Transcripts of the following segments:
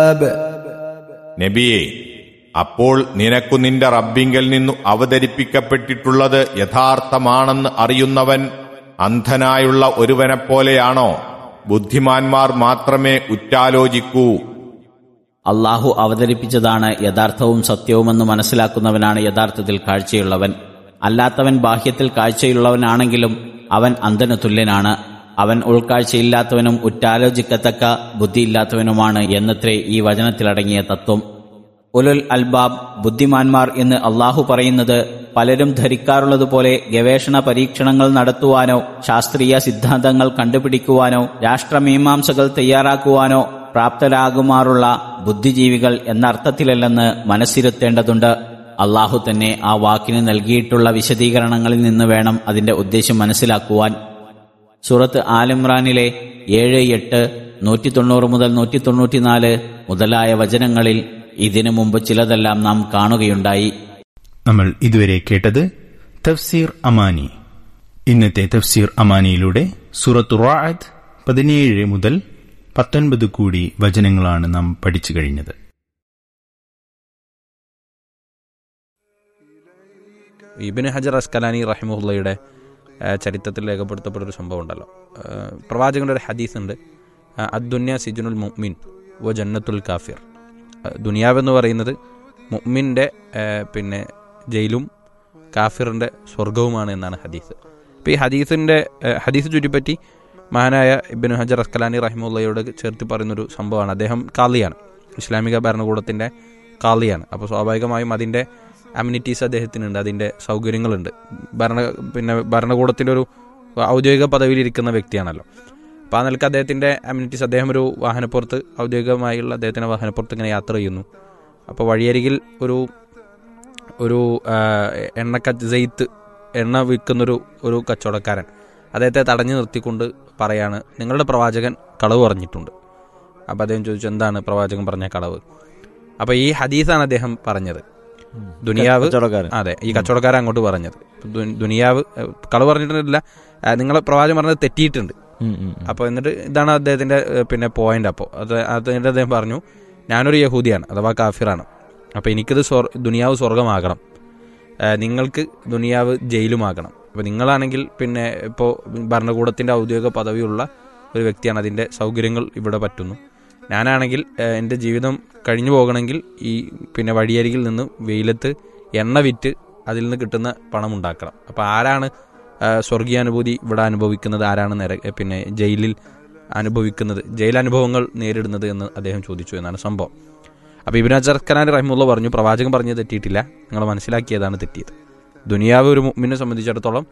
നബിയെ, അപ്പോൾ നിനക്കു നിന്റെ റബ്ബിങ്കൽ നിന്നു അവതരിപ്പിക്കപ്പെട്ടിട്ടുള്ളത് യഥാർത്ഥമാണെന്ന് അറിയുന്നവൻ അന്ധനായുള്ള ഒരുവനെപ്പോലെയാണോ? ബുദ്ധിമാന്മാർ മാത്രമേ ഉറ്റാലോചിക്കൂ. അള്ളാഹു അവതരിപ്പിച്ചതാണ് യഥാർത്ഥവും സത്യവുമെന്ന് മനസ്സിലാക്കുന്നവനാണ് യഥാർത്ഥത്തിൽ കാഴ്ചയുള്ളവൻ. അല്ലാത്തവൻ ബാഹ്യത്തിൽ കാഴ്ചയുള്ളവനാണെങ്കിലും അവൻ അന്ധനു തുല്യനാണ്. അവൻ ഉൾക്കാഴ്ചയില്ലാത്തവനും ഉറ്റാലോചിക്കത്തക്ക ബുദ്ധിയില്ലാത്തവനുമാണ് എന്നത്രേ ഈ വചനത്തിലടങ്ങിയ തത്വം. ഉലുൽ അൽബാബ്, ബുദ്ധിമാന്മാർ എന്ന് അള്ളാഹു പറയുന്നത് പലരും ധരിക്കാറുള്ളതുപോലെ ഗവേഷണ പരീക്ഷണങ്ങൾ നടത്തുവാനോ ശാസ്ത്രീയ സിദ്ധാന്തങ്ങൾ കണ്ടുപിടിക്കുവാനോ രാഷ്ട്രമീമാംസകൾ തയ്യാറാക്കുവാനോ പ്രാപ്തരാകുമാറുള്ള ബുദ്ധിജീവികൾ എന്ന അർത്ഥത്തിലല്ലെന്ന് മനസ്സിരുത്തേണ്ടതുണ്ട്. അള്ളാഹു തന്നെ ആ വാക്കിന് നൽകിയിട്ടുള്ള വിശദീകരണങ്ങളിൽ നിന്ന് വേണം അതിന്റെ ഉദ്ദേശം മനസ്സിലാക്കുവാൻ. സൂറത്ത് ആലിമ്രാനിലെ 7, 8, 190 മുതൽ 194 മുതലായ വചനങ്ങളിൽ ഇതിനു മുമ്പ് ചിലതെല്ലാം നാം കാണുകയുണ്ടായി. നമ്മൾ ഇതുവരെ കേട്ടത് തഫ്സീർ അമാനി. ഇന്നത്തെ തഫ്സീർ അമാനിയിലൂടെ സൂറത്തു റാഅദ് 17 മുതൽ 19 കൂടി വചനങ്ങളാണ് നാം പഠിച്ചു കഴിഞ്ഞത്. ഇബ്നു ഹജർ അസ്കലാനി റഹിമഹുള്ളയുടെ ചരിത്രത്തിൽ രേഖപ്പെടുത്തപ്പെട്ടൊരു സംഭവം ഉണ്ടല്ലോ. പ്രവാചകന്റെ ഒരു ഹദീസ് ഉണ്ട്, അദ്ദുന്യ സിജുനുൽ മുഅ്മിൻ വ ജന്നത്തുൽ കാഫിർ. ദുനിയാവെന്ന് പറയുന്നത് മുഅ്മിൻ്റെ ജയിലും കാഫിറിൻ്റെ സ്വർഗവുമാണ് എന്നാണ് ഹദീസ്. അപ്പോൾ ഈ ഹദീസ് ചുറ്റിപ്പറ്റി മഹാനായ ഇബ്നു ഹജർ അസ്കലാനി റഹിമഹുള്ളയോട് ചേർത്ത് പറയുന്നൊരു സംഭവമാണ്. അദ്ദേഹം കാളിയാണ്, ഇസ്ലാമിക ഭരണകൂടത്തിൻ്റെ കാളിയാണ്. അപ്പോൾ സ്വാഭാവികമായും അതിൻ്റെ അമ്യൂണിറ്റീസ് അദ്ദേഹത്തിനുണ്ട്, അതിൻ്റെ സൗകര്യങ്ങളുണ്ട്. ഭരണകൂടത്തിൻ്റെ ഒരു ഔദ്യോഗിക പദവിയിലിരിക്കുന്ന വ്യക്തിയാണല്ലോ. അപ്പോൾ ആ നിലക്ക് അദ്ദേഹത്തിൻ്റെ അമ്യൂണിറ്റീസ്, അദ്ദേഹം ഒരു വാഹനപ്പുറത്ത്, ഔദ്യോഗികമായുള്ള അദ്ദേഹത്തിൻ്റെ വാഹനപ്പുറത്ത് ഇങ്ങനെ യാത്ര ചെയ്യുന്നു. അപ്പോൾ വഴിയരികിൽ ഒരു എണ്ണ വിൽക്കുന്നൊരു കച്ചവടക്കാരൻ അദ്ദേഹത്തെ തടഞ്ഞു നിർത്തിക്കൊണ്ട് പറയാണ്, നിങ്ങളുടെ പ്രവാചകൻ കളവ് പറഞ്ഞിട്ടുണ്ട്. അപ്പോൾ അദ്ദേഹം ചോദിച്ചു, എന്താണ് പ്രവാചകൻ പറഞ്ഞ കളവ്? അപ്പോൾ ഈ ഹദീസാണ് അദ്ദേഹം പറഞ്ഞത്. ദുനിയാവ്, അതെ, ഈ കച്ചവടക്കാരൻ അങ്ങോട്ട് പറഞ്ഞത് ദുനിയാവ് കളവ് പറഞ്ഞിട്ടില്ല, നിങ്ങളെ പ്രവാചകൻ പറഞ്ഞത് തെറ്റിയിട്ടുണ്ട്. അപ്പോൾ എന്നിട്ട് ഇതാണ് അദ്ദേഹത്തിന്റെ പോയിന്റ്. അപ്പോൾ അതിന്റെ അദ്ദേഹം പറഞ്ഞു, ഞാനൊരു യഹൂദിയാണ് അഥവാ കാഫിറാണ്. അപ്പോൾ എനിക്കിത് ദുനിയാവ് സ്വർഗമാകണം, നിങ്ങൾക്ക് ദുനിയാവ് ജയിലുമാകണം. അപ്പോൾ നിങ്ങളാണെങ്കിൽ ഇപ്പോൾ ഭരണകൂടത്തിന്റെ ഔദ്യോഗിക പദവിയുള്ള ഒരു വ്യക്തിയാണ്, അതിന്റെ സൗകര്യങ്ങൾ ഇവിടെ പറ്റുന്നു. ഞാനാണെങ്കിൽ എൻ്റെ ജീവിതം കഴിഞ്ഞു പോകണമെങ്കിൽ ഈ വഴിയരികിൽ നിന്ന് വെയിലത്ത് എണ്ണ വിറ്റ് അതിൽ നിന്ന് കിട്ടുന്ന പണം ഉണ്ടാക്കണം. അപ്പോൾ ആരാണ് സ്വർഗീയാനുഭൂതി ഇവിടെ അനുഭവിക്കുന്നത്, ആരാണ് ജയിലിൽ അനുഭവിക്കുന്നത്, ജയിലനുഭവങ്ങൾ നേരിടുന്നത് എന്ന് അദ്ദേഹം ചോദിച്ചു എന്നാണ് സംഭവം. അപ്പോൾ ഇബ്നു ഹജർ അസ്കലാനി റഹിമഹുള്ള പറഞ്ഞു, പ്രവാചകൻ പറഞ്ഞത് തെറ്റിയിട്ടില്ല, നിങ്ങൾ മനസ്സിലാക്കിയതാണ് തെറ്റിയത്. ദുനിയാവ് ഒരു മുഅ്മിനെ സംബന്ധിച്ചിടത്തോളം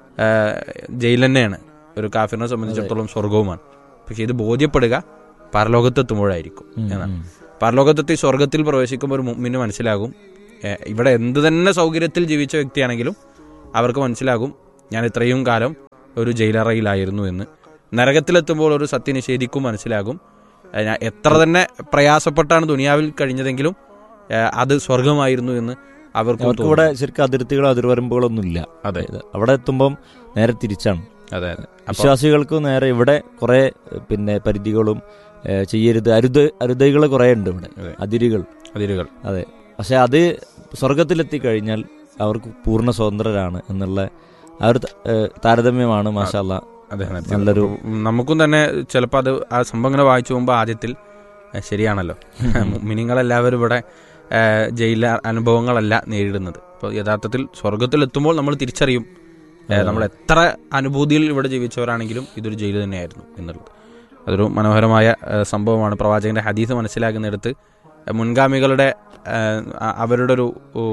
ജയിൽ തന്നെയാണ്, ഒരു കാഫിറിനെ സംബന്ധിച്ചിടത്തോളം സ്വർഗവുമാണ്. പക്ഷേ ഇത് ബോധ്യപ്പെടുക പരലോകത്തെത്തുമ്പോഴായിരിക്കും എന്നാണ്. പരലോകത്തെത്തി സ്വർഗത്തിൽ പ്രവേശിക്കുമ്പോൾ ഒരു മുഅ്മിന് മനസ്സിലാകും, ഇവിടെ എന്ത് തന്നെ സൗകര്യത്തിൽ ജീവിച്ച വ്യക്തിയാണെങ്കിലും അവർക്ക് മനസ്സിലാകും, ഞാൻ ഇത്രയും കാലം ഒരു ജയിലറയിലായിരുന്നു എന്ന്. നരകത്തിലെത്തുമ്പോൾ ഒരു സത്യനിഷേധിക്കും മനസ്സിലാകും, ഞാൻ എത്ര തന്നെ പ്രയാസപ്പെട്ടാണ് ദുനിയാവിൽ കഴിഞ്ഞതെങ്കിലും അത് സ്വർഗമായിരുന്നു എന്ന് അവർക്ക്. ഇവിടെ ശരിക്കും അതിർത്തികളോ അതിർവരമ്പുകളൊന്നും ഇല്ല. അതെ, അവിടെ എത്തുമ്പം നേരെ തിരിച്ചാണ്. അതെ, വിശ്വാസികൾക്ക് നേരെ ഇവിടെ കുറെ പരിധികളും ചെയ്യരുത്, അരുതകൾ കുറെ ഉണ്ട് ഇവിടെ, അതിരുകൾ. അതെ, പക്ഷെ അത് സ്വർഗത്തിലെത്തി കഴിഞ്ഞാൽ അവർക്ക് പൂർണ്ണ സ്വതന്ത്രരാണ് എന്നുള്ള ആ ഒരു താരതമ്യമാണ് മാഷാ അല്ലാഹ്. നല്ലൊരു, നമുക്കും തന്നെ ചിലപ്പോൾ അത് ആ സംഭവം ഇങ്ങനെ വായിച്ചു പോകുമ്പോൾ ആദ്യത്തിൽ ശരിയാണല്ലോ, മുഅ്മിനീങ്ങളെല്ലാവരും ഇവിടെ ജയില അനുഭവങ്ങളല്ല നേരിടുന്നത്. അപ്പോൾ യഥാർത്ഥത്തിൽ സ്വർഗത്തിലെത്തുമ്പോൾ നമ്മൾ തിരിച്ചറിയും, നമ്മൾ എത്ര അനുഭൂതിയിൽ ഇവിടെ ജീവിച്ചവരാണെങ്കിലും ഇതൊരു ജയിൽ തന്നെയായിരുന്നു എന്നുള്ളത്. അതൊരു മനോഹരമായ സംഭവമാണ്. പ്രവാചകന്റെ ഹദീസ് മനസ്സിലാക്കുന്നിടത്ത് മുൻഗാമികളുടെ അവരുടെ ഒരു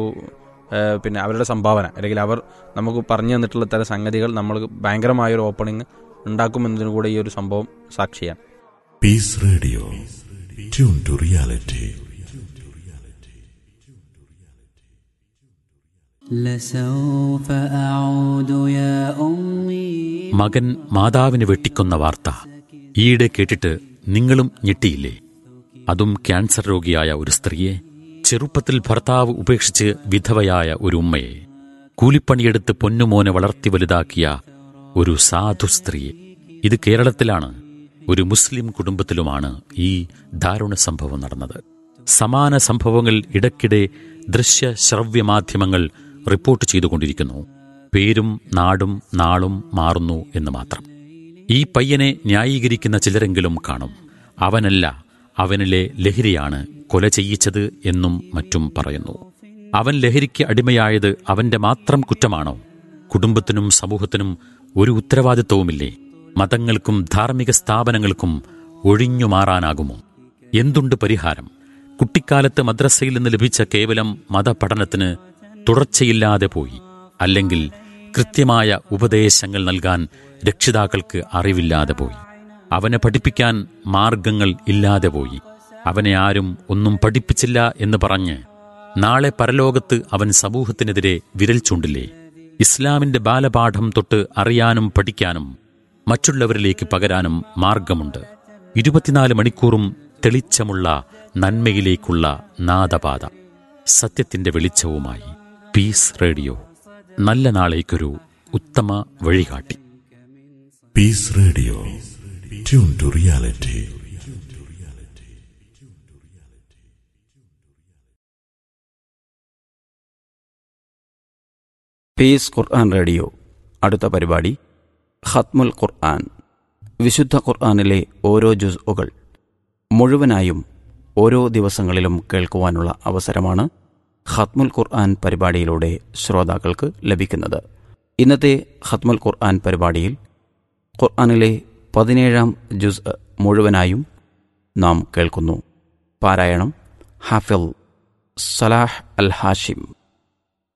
അവരുടെ സംഭാവന, അല്ലെങ്കിൽ അവർ നമുക്ക് പറഞ്ഞു തന്നിട്ടുള്ള തരം സംഗതികൾ നമ്മൾ ഭയങ്കരമായൊരു ഓപ്പണിങ് ഉണ്ടാക്കുമെന്നതിനു കൂടെ ഈ ഒരു സംഭവം സാക്ഷിയാണ്. Piece radio, tune to reality. മകൻ മാതാവിനെ വെട്ടിക്കൊന്ന വാർത്ത ഈയിടെ കേട്ടിട്ട് നിങ്ങളും ഞെട്ടിയില്ലേ? അതും ക്യാൻസർ രോഗിയായ ഒരു സ്ത്രീയെ, ചെറുപ്പത്തിൽ ഭർത്താവ് ഉപേക്ഷിച്ച് വിധവയായ ഒരു ഉമ്മയെ, കൂലിപ്പണിയെടുത്ത് പൊന്നുമോനെ വളർത്തി വലുതാക്കിയ ഒരു സാധു സ്ത്രീയെ. ഇത് കേരളത്തിലാണ്. ഒരു മുസ്ലിം കുടുംബത്തിലുമാണ് ഈ ദാരുണ സംഭവം നടന്നത്. സമാന സംഭവങ്ങൾ ഇടയ്ക്കിടെ ദൃശ്യ ശ്രവ്യ മാധ്യമങ്ങൾ റിപ്പോർട്ട് ചെയ്തുകൊണ്ടിരിക്കുന്നു. പേരും നാടും നാളും മാറുന്നു എന്ന് മാത്രം. ഈ പയ്യനെ ന്യായീകരിക്കുന്ന ചിലരെങ്കിലും കാണും. അവനല്ല, അവനിലെ ലഹരിയാണ് കൊല ചെയ്യിച്ചത് എന്നും മറ്റും പറയുന്നു. അവൻ ലഹരിക്ക് അടിമയായത് അവന്റെ മാത്രം കുറ്റമാണോ? കുടുംബത്തിനും സമൂഹത്തിനും ഒരു ഉത്തരവാദിത്വവുമില്ലേ? മതങ്ങൾക്കും ധാർമ്മിക സ്ഥാപനങ്ങൾക്കും ഒഴിഞ്ഞു മാറാനാകുമോ? എന്തുണ്ട് പരിഹാരം? കുട്ടിക്കാലത്ത് മദ്രസയിൽ നിന്ന് ലഭിച്ച കേവലം മതപഠനത്തിന് തുടർച്ചയില്ലാതെ പോയി. അല്ലെങ്കിൽ കൃത്യമായ ഉപദേശങ്ങൾ നൽകാൻ രക്ഷിതാക്കൾക്ക് അറിവില്ലാതെ പോയി. അവനെ പഠിപ്പിക്കാൻ മാർഗങ്ങൾ ഇല്ലാതെ പോയി. അവനെ ആരും ഒന്നും പഠിപ്പിച്ചില്ല എന്ന് പറഞ്ഞ് നാളെ പരലോകത്ത് അവൻ സമൂഹത്തിനെതിരെ വിരൽ ചൂണ്ടില്ലേ? ഇസ്ലാമിന്റെ ബാലപാഠം തൊട്ട് അറിയാനും പഠിക്കാനും മറ്റുള്ളവരിലേക്ക് പകരാനും മാർഗമുണ്ട്. 24 മണിക്കൂറും തെളിച്ചമുള്ള നന്മയിലേക്കുള്ള നാദപാത, സത്യത്തിന്റെ വെളിച്ചവുമായി പീസ് റേഡിയോ. നല്ല നാളേക്കൊരു ഉത്തമ വഴികാട്ടി. Piece radio, tune to reality. Piece Quran radio. അടുത്ത പരിപാടി ഖത്മുൽ ഖുർആൻ. വിശുദ്ധ ഖുർആനിലെ ഓരോ ജുസ്ഉകൾ മുഴുവനായും ഓരോ ദിവസങ്ങളിലും കേൾക്കുവാനുള്ള അവസരമാണ് ഖത്മുൽ ഖുർആൻ പരിപാടിയിലൂടെ ശ്രോതാക്കൾക്ക് ലഭിക്കുന്നത്. ഇന്നത്തെ ഖത്മുൽ ഖുർആൻ പരിപാടിയിൽ ഖുർആനിലെ 17-ാം ജുസ് മുഴുവനായും നാം കേൾക്കുന്നു. പാരായണം ഹാഫിൽ സലാഹ് അൽ ഹാഷിം.